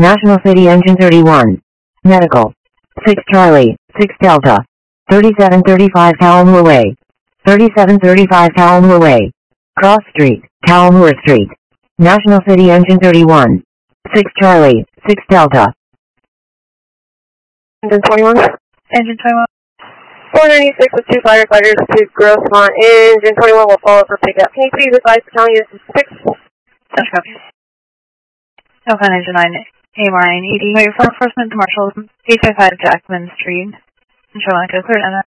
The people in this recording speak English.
National City Engine 31. Medical. 6 Charlie, 6 Delta. 3735 Kalamur Way. 3735 Kalamur Way. Cross Street, Kalamur Street. National City Engine 31. 6 Charlie, 6 Delta. Engine 21. Engine 21. 496 with 2 firefighters to Grossmont. Engine 21 will follow for pickup. Can you please advise battalion units 6? Such copy. Oakland Engine 9, AMRI and ED. Wait for enforcement to Marshall 855 Jackman Street. Control line code clear.